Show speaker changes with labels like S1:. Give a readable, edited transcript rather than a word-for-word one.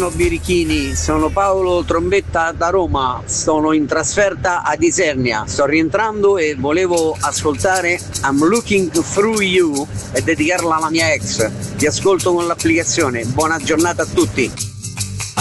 S1: Buongiorno birichini, sono Paolo Trombetta da Roma, sono in trasferta ad Isernia, sto rientrando e volevo ascoltare I'm Looking Through You e dedicarla alla mia ex. Ti ascolto con l'applicazione, buona giornata a tutti.